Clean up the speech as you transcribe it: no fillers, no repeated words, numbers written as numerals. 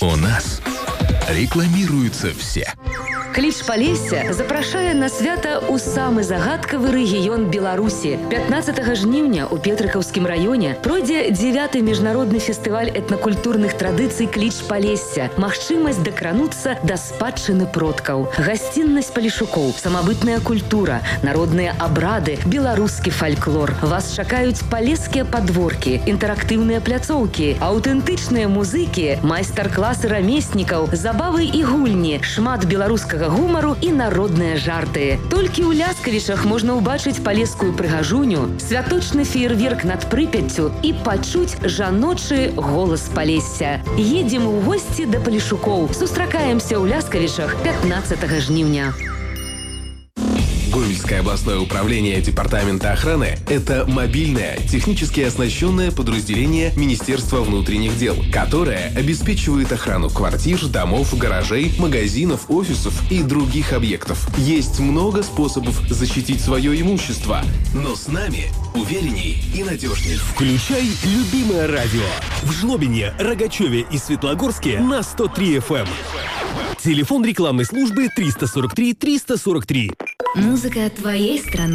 У нас рекламируются все. Кліч Палесся запрашае на свята ў самы загадкавы рэгіён Беларусі. 15 жніўня ў Петрыкаўскім раёне пройдзе 9-й міжнародны фестываль этнакультурных традыцый Кліч Палесся. Магчымасць дакрануцца да спадчыны продкаў. Гасціннасць палешукоў, самабытная культура, народныя абрады, беларускі фальклор. Вас чакаюць палескія падворкі, інтэрактыўныя пляцоўкі, аўтэнтычныя музыкі, майстар-класы рамеснікаў, забавы і гульні, шмат беларускага гумару і народныя жарты. Толькі ў Ляскавічах можна ўбачыць палескую прыгажуню, святочны феерверк над Прыпяццю і пачуць жаночы голас Палесся. Едзем у госці да палешукоў. Сустракаемся ў Ляскавічах 15 жніўня. Гомельское областное управление Департамента охраны – это мобильное, технически оснащенное подразделение Министерства внутренних дел, которое обеспечивает охрану квартир, домов, гаражей, магазинов, офисов и других объектов. Есть много способов защитить свое имущество, но с нами уверенней и надежней. Включай любимое радио. В Жлобине, Рогачеве и Светлогорске на 103 FM. Телефон рекламной службы 343 343. Музыка твоей страны.